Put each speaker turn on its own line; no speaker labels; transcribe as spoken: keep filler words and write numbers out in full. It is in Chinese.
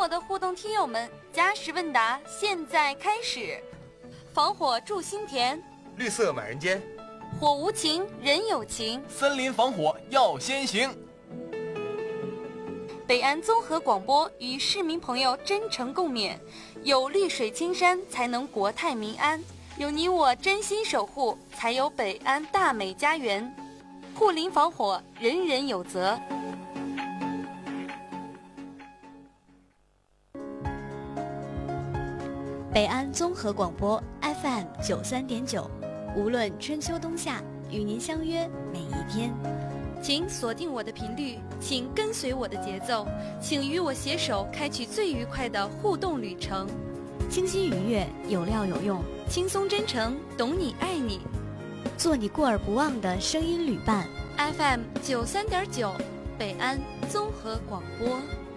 我的互动听友们，加时问答现在开始。防火筑心田，
绿色满人间，
火无情人有情，
森林防火要先行。
北安综合广播与市民朋友真诚共勉，有绿水青山才能国泰民安，有你我真心守护，才有北安大美家园。护林防火，人人有责。
北安综合广播 F M 九三点九，无论春秋冬夏，与您相约每一天。
请锁定我的频率，请跟随我的节奏，请与我携手开启最愉快的互动旅程。
清新愉悦，有料有用，
轻松真诚，懂你爱你，
做你过耳不忘的声音旅伴。
F M 九三点九，北安综合广播。